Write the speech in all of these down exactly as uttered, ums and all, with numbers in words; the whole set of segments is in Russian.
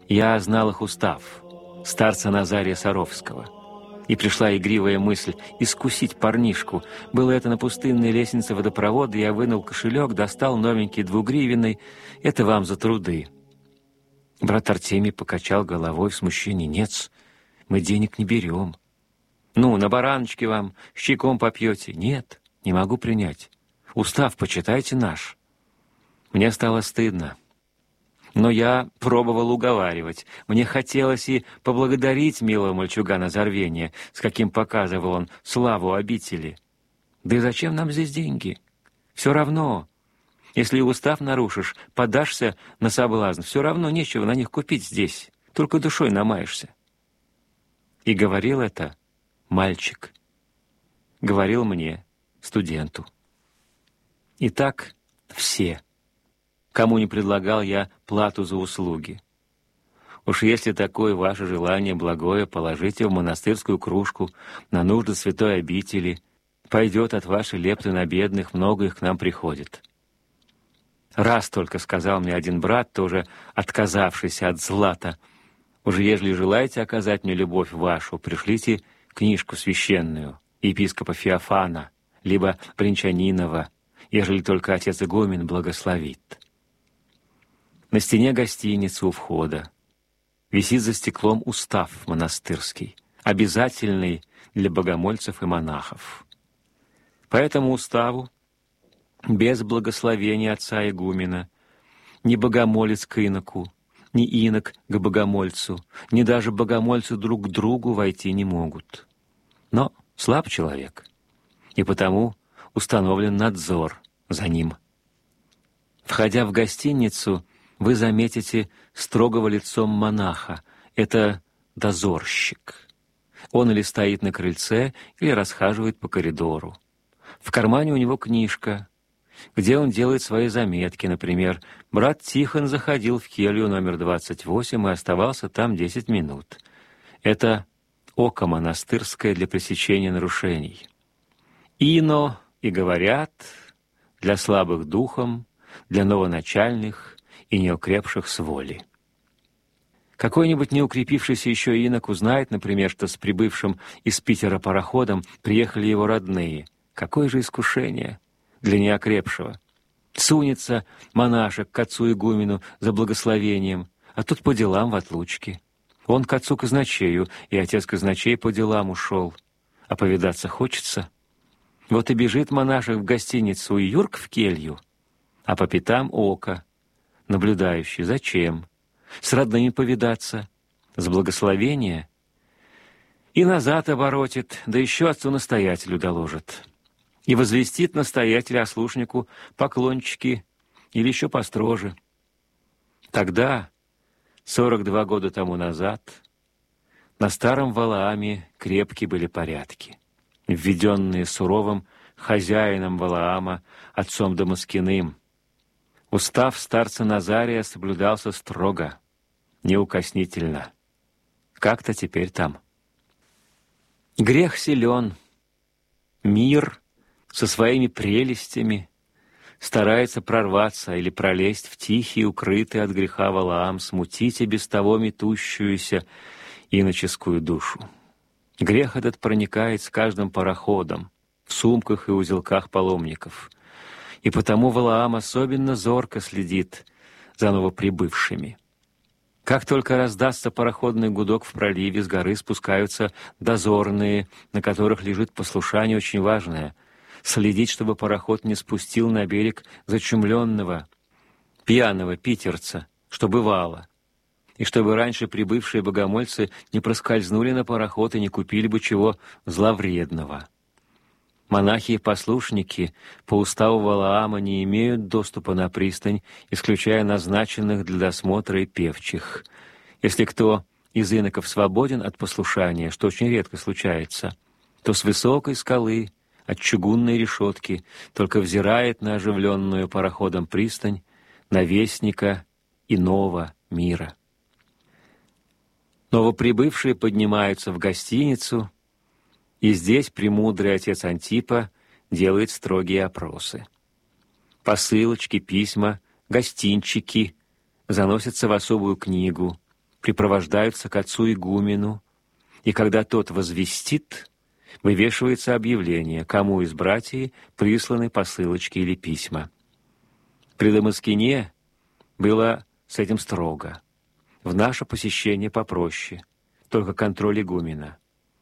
Я знал их устав, старца Назария Саровского. И пришла игривая мысль искусить парнишку. Было это на пустынной лестнице водопровода, я вынул кошелек, достал новенький двугривенный. Это вам за труды. Брат Артемий покачал головой в смущении. Нет, мы денег не берем. Ну, на бараночке вам, с чайком попьете. Нет, не могу принять. Устав, почитайте наш. Мне стало стыдно. Но я пробовал уговаривать. Мне хотелось и поблагодарить милого мальчугана за рвение, с каким показывал он славу обители. Да и зачем нам здесь деньги? Все равно, если и устав нарушишь, подашься на соблазн, все равно нечего на них купить здесь, только душой намаешься. И говорил это мальчик. Говорил мне, студенту. И так все. Кому не предлагал я плату за услуги. Уж если такое ваше желание благое, положите в монастырскую кружку на нужды святой обители. Пойдет от вашей лепты на бедных, много их к нам приходит. Раз только сказал мне один брат, тоже отказавшийся от злата, уже ежели желаете оказать мне любовь вашу, пришлите книжку священную епископа Феофана, либо Бринчанинова, ежели только отец игумен благословит. На стене гостиницы у входа висит за стеклом устав монастырский, обязательный для богомольцев и монахов. По этому уставу, без благословения отца игумена, ни богомолец к иноку, ни инок к богомольцу, ни даже богомольцы друг к другу войти не могут. Но слаб человек, и потому установлен надзор за ним. Входя в гостиницу, вы заметите строгого лицом монаха. Это дозорщик. Он или стоит на крыльце, или расхаживает по коридору. В кармане у него книжка, где он делает свои заметки. Например, брат Тихон заходил в келью номер двадцать восемь и оставался там десять минут. Это око монастырское для пресечения нарушений. Ино и говорят для слабых духом, для новоначальных и неукрепших с воли. Какой-нибудь неукрепившийся еще инок узнает, например, что с прибывшим из Питера пароходом приехали его родные. Какое же искушение для неокрепшего! Сунется монашек к отцу игумену за благословением, а тут по делам в отлучке. Он к отцу казначею, и отец казначей по делам ушел. А повидаться хочется. Вот и бежит монашек в гостиницу, и Юрк в келью, а по пятам око, наблюдающий. Зачем? С родными повидаться, с благословения. И назад оборотит, да еще отцу-настоятелю доложит. И возвестит настоятеля ослушнику поклончики или еще построже. Тогда, сорок два года тому назад, на старом Валааме крепкие были порядки, введенные суровым хозяином Валаама, отцом Дамаскиным. Устав старца Назария соблюдался строго, неукоснительно. Как-то теперь там. Грех силен. Мир со своими прелестями старается прорваться или пролезть в тихий, укрытый от греха Валаам, смутить и без того метущуюся иноческую душу. Грех этот проникает с каждым пароходом, в сумках и узелках паломников. И потому Валаам особенно зорко следит за новоприбывшими. Как только раздастся пароходный гудок в проливе, с горы спускаются дозорные, на которых лежит послушание очень важное — следить, чтобы пароход не спустил на берег зачумленного, пьяного питерца, что бывало, и чтобы раньше прибывшие богомольцы не проскользнули на пароход и не купили бы чего зловредного. Монахи и послушники по уставу Валаама не имеют доступа на пристань, исключая назначенных для досмотра и певчих. Если кто из иноков свободен от послушания, что очень редко случается, то с высокой скалы, от чугунной решетки, только взирает на оживленную пароходом пристань, на вестника иного мира. Новоприбывшие поднимаются в гостиницу, и здесь премудрый отец Антипа делает строгие опросы. Посылочки, письма, гостинчики заносятся в особую книгу, припровождаются к отцу игумену, и когда тот возвестит, вывешивается объявление, кому из братьев присланы посылочки или письма. При Дамаскине было с этим строго. В наше посещение попроще, только контроль игумена.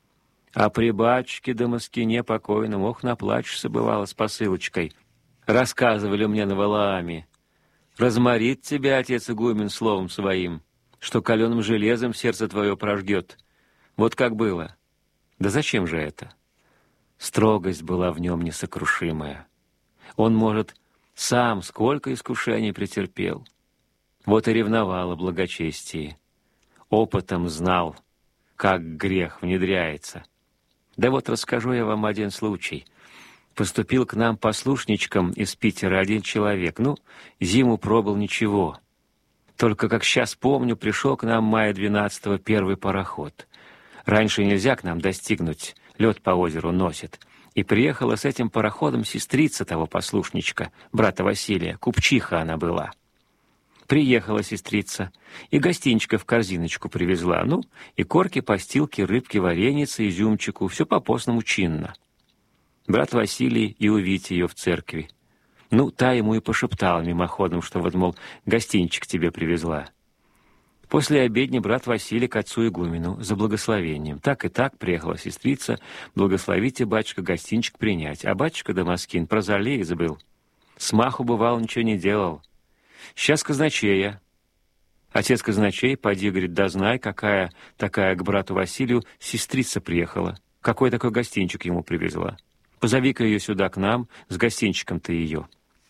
А при батюшке Дамаскине покойном, ох, наплачешься бывало с посылочкой. Рассказывали мне на Валааме. Разморит тебя отец игумен словом своим, что каленым железом сердце твое прожгет. Вот как было. Да зачем же это? Строгость была в нем несокрушимая. Он, может, сам сколько искушений претерпел. Вот и ревновал о благочестии. Опытом знал, как грех внедряется. Да вот расскажу я вам один случай. Поступил к нам послушничком из Питера один человек. Ну, зиму пробыл ничего. Только, как сейчас помню, пришел к нам мая двенадцатого первый пароход. Раньше нельзя к нам достигнуть, лед по озеру носит. И приехала с этим пароходом сестрица того послушничка, брата Василия, купчиха она была. Приехала сестрица, и гостинчика в корзиночку привезла, ну, и корки, постилки, рыбки, вареницы, изюмчику, все по-постному чинно. Брат Василий и увидеть ее в церкви. Ну, та ему и пошептала мимоходом, что вот, мол, гостинчик тебе привезла. После обедни брат Василий к отцу игумену за благословением. Так и так приехала сестрица, благословите, батюшка, гостинчик принять. А батюшка Дамаскин про Золей забыл. Смаху, бывало, ничего не делал. Сейчас казначея. Отец казначей, поди, говорит, да знай, какая такая к брату Василию сестрица приехала. Какой такой гостинчик ему привезла. Позови-ка ее сюда к нам, с гостинчиком-то ее.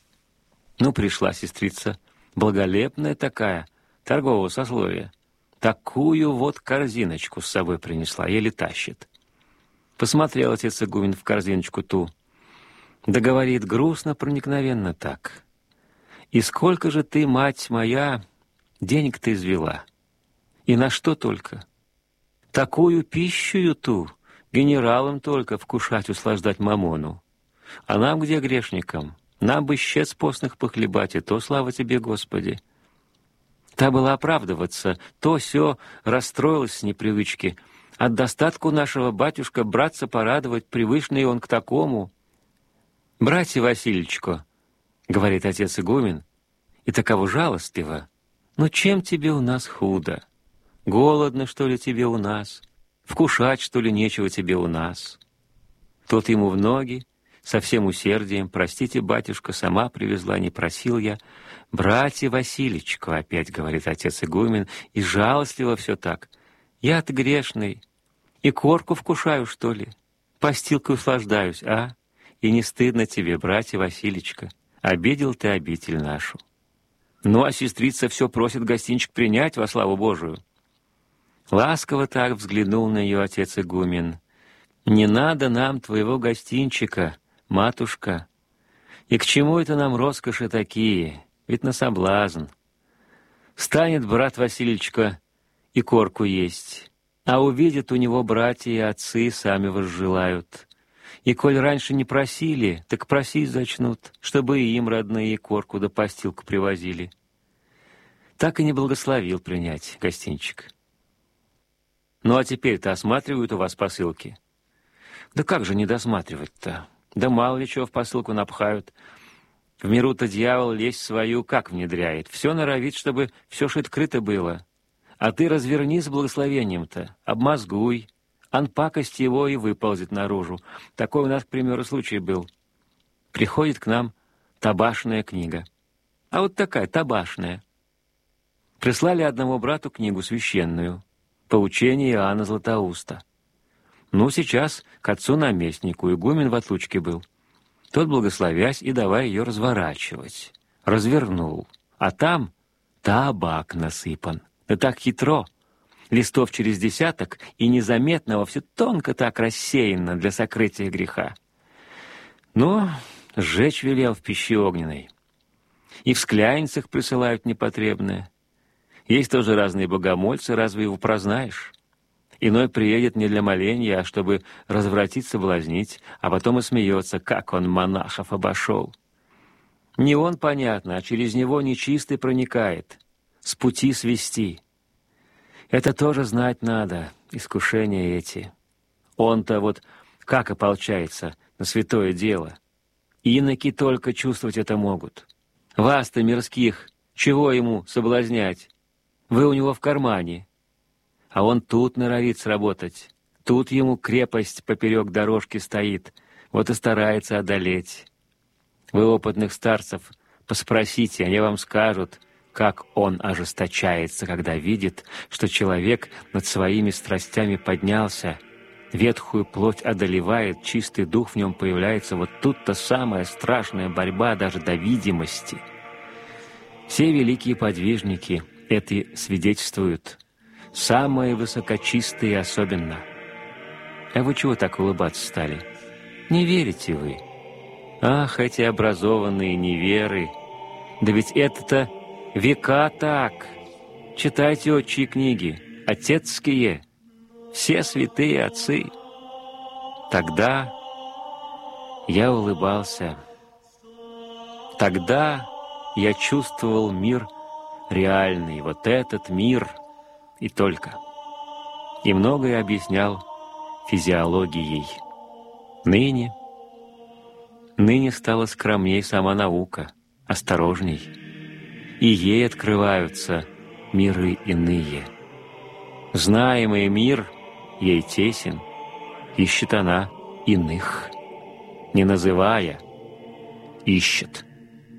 Ну, пришла сестрица, благолепная такая, торгового сословия. Такую вот корзиночку с собой принесла, еле тащит. Посмотрел отец игумен в корзиночку ту. Да говорит грустно, проникновенно так. И сколько же ты, мать моя, денег ты извела? И на что только? Такую пищу ту генералам только вкушать, услаждать мамону. А нам где, грешникам? Нам бы щец постных похлебать, и то слава тебе, Господи. Та была оправдываться, то сё расстроилась с непривычки. От достатку нашего батюшка братца порадовать, привычный он к такому. «Братья Васильичко», — говорит отец игумен, и таково жалостливо, «ну чем тебе у нас худо? Голодно, что ли, тебе у нас? Вкушать, что ли, нечего тебе у нас?» Тот ему в ноги, со всем усердием, «Простите, батюшка, сама привезла, не просил я». «Братья Васильичко», — опять говорит отец игумен, и жалостливо все так, «я-то грешный, и корку вкушаю, что ли? Постилкой услаждаюсь, а? И не стыдно тебе, братья Васильичко, обидел ты обитель нашу». Ну, а сестрица все просит гостинчик принять во славу Божию. Ласково так взглянул на ее отец игумен. «Не надо нам твоего гостинчика, матушка. И к чему это нам роскоши такие? Ведь на соблазн. Станет брат Васильичка и корку есть, а увидят у него братья и отцы, сами возжелают. И коль раньше не просили, так просить зачнут, чтобы и им родные корку да постилку привозили». Так и не благословил принять гостинчик. «Ну а теперь-то осматривают у вас посылки?» «Да как же не досматривать-то? Да мало ли чего в посылку напхают. В миру-то дьявол лезть свою как внедряет. Все норовит, чтобы все ж открыто было. А ты разверни с благословением-то, обмозгуй, ан пакость его и выползет наружу. Такой у нас, к примеру, случай был. Приходит к нам табашная книга. А вот такая табашная. Прислали одному брату книгу священную, «Поучение Иоанна Златоуста». Ну, сейчас к отцу-наместнику, игумен в отлучке был. Тот, благословясь, и давай ее разворачивать. Развернул. А там табак насыпан. Да так хитро. Листов через десяток, и незаметного все тонко так рассеяно для сокрытия греха. Но сжечь велел в пище огненной. И в скляницах присылают непотребное. Есть тоже разные богомольцы, разве его прознаешь? Иной приедет не для моления, а чтобы развратить, соблазнить, а потом и смеется, как он монахов обошел. Не он, понятно, а через него нечистый проникает, с пути свести. Это тоже знать надо, искушения эти. Он-то вот как ополчается на святое дело. Иноки только чувствовать это могут. Вас-то, мирских, чего ему соблазнять? Вы у него в кармане. А он тут норовит сработать. Тут ему крепость поперек дорожки стоит, вот и старается одолеть. Вы опытных старцев поспросите, они вам скажут, как он ожесточается, когда видит, что человек над своими страстями поднялся, ветхую плоть одолевает, чистый дух в нем появляется. Вот тут-то самая страшная борьба даже до видимости. Все великие подвижники это свидетельствуют, самые высокочистые особенно. А вы чего так улыбаться стали? Не верите вы? Ах, эти образованные неверы! Да ведь это-то века так! Читайте отчие книги, отецкие, все святые отцы. Тогда я улыбался. Тогда я чувствовал мир реальный, вот этот мир и только. И многое объяснял физиологией. Ныне, ныне стала скромней сама наука, осторожней, и ей открываются миры иные. Знаемый мир ей тесен, ищет она иных, не называя, ищет.